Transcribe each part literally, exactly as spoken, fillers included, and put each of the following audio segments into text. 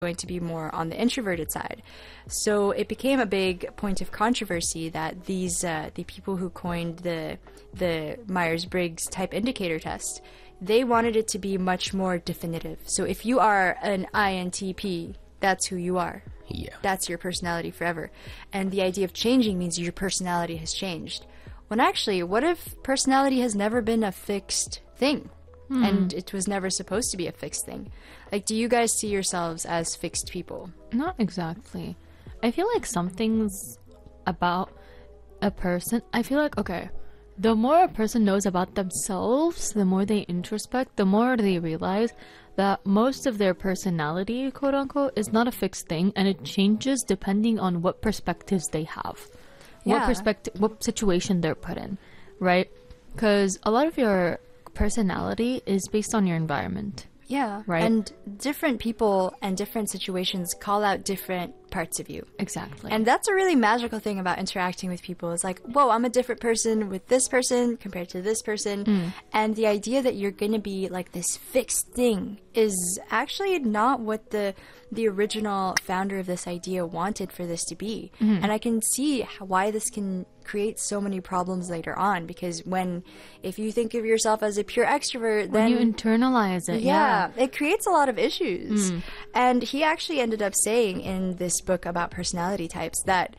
going to be more on the introverted side. So it became a big point of controversy that these uh, the people who coined the the Myers-Briggs type indicator test, they wanted it to be much more definitive. So if you are an I N T P, that's who you are. Yeah. That's your personality forever. And the idea of changing means your personality has changed. When actually, what if personality has never been a fixed thing? Hmm. And it was never supposed to be a fixed thing. Like, do you guys see yourselves as fixed people? Not exactly. I feel like some things about a person, I feel like, okay, the more a person knows about themselves, the more they introspect, the more they realize that most of their personality, quote unquote, is not a fixed thing, and it changes depending on what perspectives they have. Yeah. What perspective, what situation they're put in, right? Because a lot of your personality is based on your environment. Yeah. Right. And different people and different situations call out different parts of you. Exactly. And that's a really magical thing about interacting with people. It's like, whoa, I'm a different person with this person compared to this person. Mm. And the idea that you're going to be like this fixed thing is actually not what the the original founder of this idea wanted for this to be. Mm. And I can see why this can create so many problems later on, because when, if you think of yourself as a pure extrovert, when then you internalize it, yeah, yeah, it creates a lot of issues. Mm. And he actually ended up saying in this book about personality types that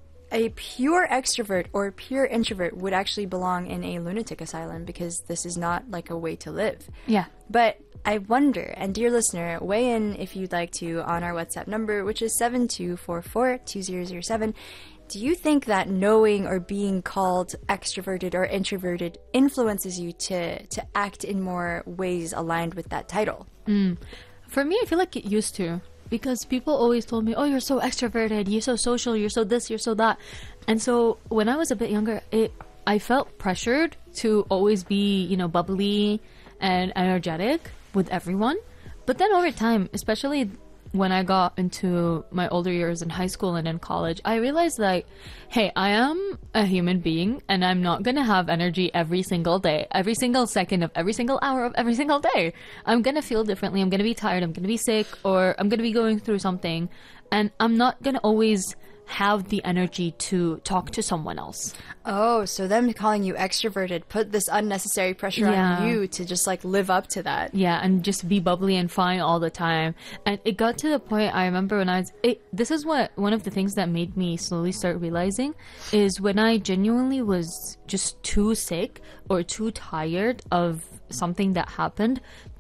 a pure extrovert or a pure introvert would actually belong in a lunatic asylum, because this is not like a way to live. Yeah. But I wonder, and dear listener, weigh in if you'd like to on our WhatsApp number, which is seven two four four, two zero zero seven. Do you think that knowing or being called extroverted or introverted influences you to, to act in more ways aligned with that title? Mm. For me, I feel like it used to. Because people always told me, oh, you're so extroverted, you're so social, you're so this, you're so that. And so when I was a bit younger, it I felt pressured to always be, you know, bubbly and energetic with everyone. But then over time, especially when I got into my older years in high school and in college, I realized like, hey, I am a human being and I'm not going to have energy every single day, every single second of every single hour of every single day. I'm going to feel differently. I'm going to be tired. I'm going to be sick, or I'm going to be going through something. And I'm not going to always have the energy to talk to someone else. Oh, so them calling you extroverted put this unnecessary pressure yeah. on you to just like live up to that. Yeah, and just be bubbly and fine all the time. And it got to the point, I remember when I was, it, this is what, one of the things that made me slowly start realizing is when I genuinely was just too sick or too tired of something that happened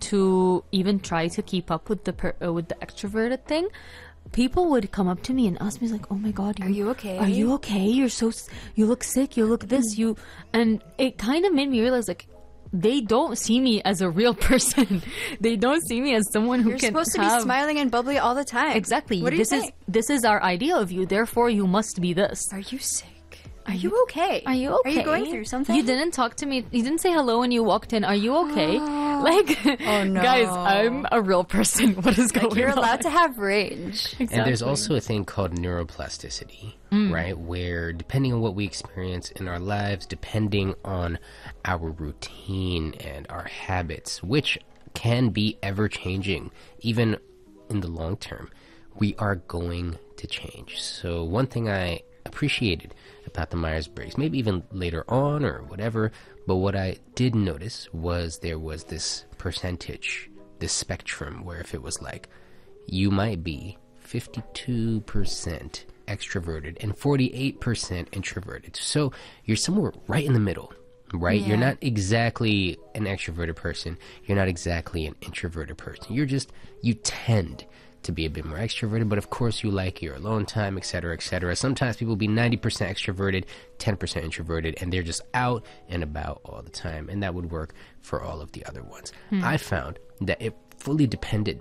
to even try to keep up with the per, uh, with the extroverted thing. People would come up to me and ask me like, "Oh my God, are you okay? Are you okay? You're so, you look sick. You look this. You," and it kind of made me realize like, they don't see me as a real person. They don't see me as someone who You're can. You're supposed have... to be smiling and bubbly all the time. Exactly. What do this you is think? this is our idea of you. Therefore, you must be this. Are you sick? Are you okay? Are you okay? Are you going through something? You didn't talk to me. You didn't say hello when you walked in. Are you okay? Like, oh no, guys, I'm a real person. What is going on? Like, you're allowed to have range. Exactly. And there's also a thing called neuroplasticity, mm. right? Where depending on what we experience in our lives, depending on our routine and our habits, which can be ever changing, even in the long term, we are going to change. So one thing I appreciated about the Myers-Briggs, maybe even later on or whatever, but what I did notice was there was this percentage, this spectrum, where if it was like, you might be fifty-two percent extroverted and forty-eight percent introverted. So you're somewhere right in the middle, right? Yeah. You're not exactly an extroverted person. You're not exactly an introverted person. You're just, you tend to be a bit more extroverted, but of course you like your alone time, et cetera, et cetera. Sometimes people will be ninety percent extroverted, ten percent introverted, and they're just out and about all the time, and that would work for all of the other ones. Hmm. I found that it fully depended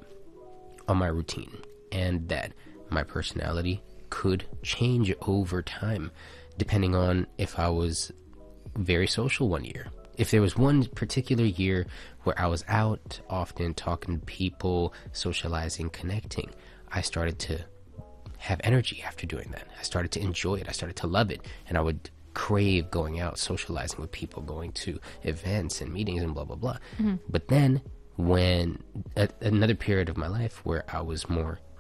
on my routine, and that my personality could change over time, depending on if I was very social one year. If there was one particular year where I was out often talking to people, socializing, connecting, I started to have energy after doing that. I started to enjoy it. I started to love it. And I would crave going out, socializing with people, going to events and meetings and blah, blah, blah. Mm-hmm. But then when a, another period of my life where I was more